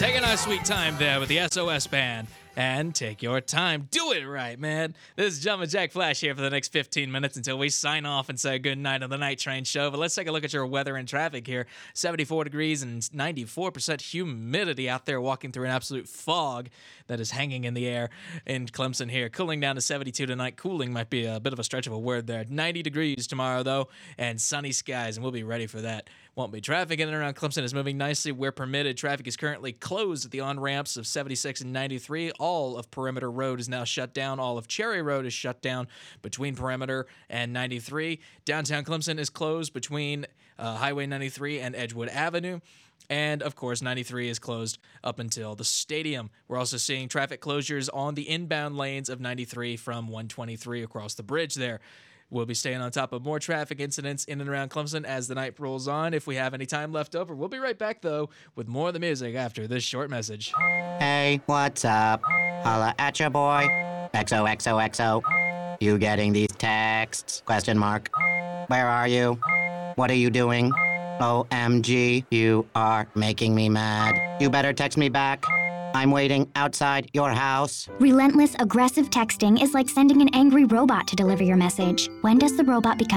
Take a nice sweet time there with the SOS band. And take your time. Do it right, man. This is Jumpin' Jack Flash here for the next 15 minutes until we sign off and say good night on the Night Train show. But let's take a look at your weather and traffic here. 74 degrees and 94% humidity out there, walking through an absolute fog that is hanging in the air in Clemson here. Cooling down to 72 tonight. Cooling might be a bit of a stretch of a word there. 90 degrees tomorrow, though, and sunny skies, and we'll be ready for that. Won't be. Traffic in and around Clemson is moving nicely where permitted. Traffic is currently closed at the on-ramps of 76 and 93. All of Perimeter Road is now shut down. All of Cherry Road is shut down between Perimeter and 93. Downtown Clemson is closed between Highway 93 and Edgewood Avenue. And, of course, 93 is closed up until the stadium. We're also seeing traffic closures on the inbound lanes of 93 from 123 across the bridge there. We'll be staying on top of more traffic incidents in and around Clemson as the night rolls on. If we have any time left over, we'll be right back, though, with more of the music after this short message. Hey, what's up? Holla at your boy. XOXOXO. You getting these texts? Question mark. Where are you? What are you doing? OMG, you are making me mad. You better text me back. I'm waiting outside your house. Relentless, aggressive texting is like sending an angry robot to deliver your message. When does the robot become